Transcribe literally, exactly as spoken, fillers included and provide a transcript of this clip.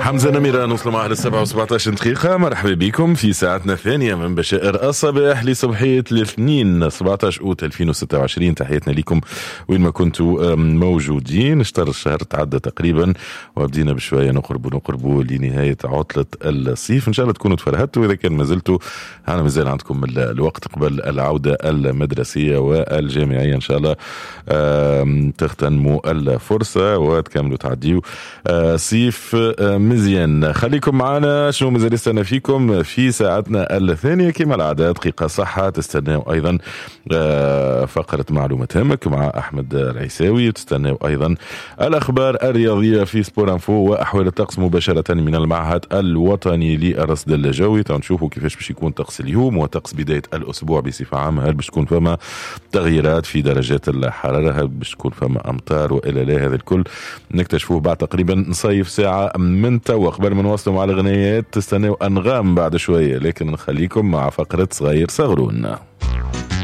حمزة نميرة نوصل معها للسبعة وسبعة عشر دقيقة. مرحبا بكم في ساعتنا الثانية من بشائر الصباح لصبحية الاثنين سبعة عشر أوت ألفين وستة وعشرين. تحياتنا لكم وين ما كنتوا موجودين. اشتر الشهر تعدى تقريبا وبدينا بشوية نقربوا نقربوا لنهاية عطلة الصيف. إن شاء الله تكونوا تفرهدتوا. إذا كان ما زلتوا أنا مازال عندكم الوقت قبل العودة المدرسية والجامعية إن شاء الله تغتنموا الفرصة وتكملوا تعديوا صيف مزيان. خليكم معنا شنو مازال يستنى فيكم في ساعتنا الثانية. كما العادة دقيقة صحة، تستناو أيضا فقرة معلومات همك مع أحمد العيساوي، وتستناو أيضا الأخبار الرياضية في سبور انفو وأحوال الطقس مباشرة من المعهد الوطني للرصد الجوي. تنشوفوا كيفاش باش يكون طقس اليوم وطقس بداية الأسبوع بصفة عامة. هل باش تكون فما تغييرات في درجات الحرارة؟ هل باش تكون فما أمطار وإلا لا؟ هذا الكل نكتشفوه بعد تقريبا نصيف ساعة من توا. قبل ما نوصلوا مع الغنيات تستناو أنغام بعد شوية، لكن نخليكم مع فقرة صغير صغرون.